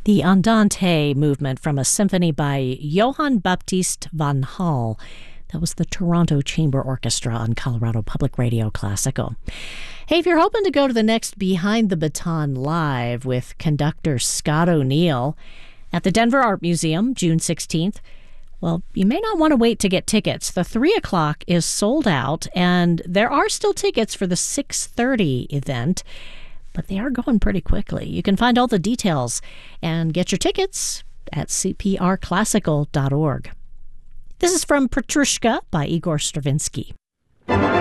the Andante movement from a symphony by Johann Baptist van Hall. That was the Toronto Chamber Orchestra on Colorado Public Radio Classical. Hey, if you're hoping to go to the next Behind the Baton Live with conductor Scott O'Neill at the Denver Art Museum, June 16th, well, you may not want to wait to get tickets. The 3 o'clock is sold out, and there are still tickets for the 6:30 event, but they are going pretty quickly. You can find all the details and get your tickets at cprclassical.org. This is from Petrushka by Igor Stravinsky.